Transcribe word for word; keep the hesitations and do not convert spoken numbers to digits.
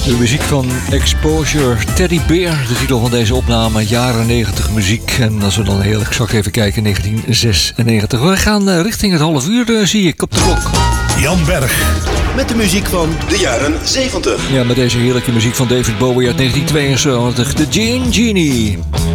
De muziek van Exposure, Teddy Bear, de titel van deze opname, jaren negentig muziek. En als we dan heel exact even kijken, negentien zesennegentig. We gaan richting het half uur, uh, zie ik op de klok. Jan Berg. Met de muziek van de jaren zeventig. Ja, met deze heerlijke muziek van David Bowie uit negentien tweeënzeventig, de Gene Genie.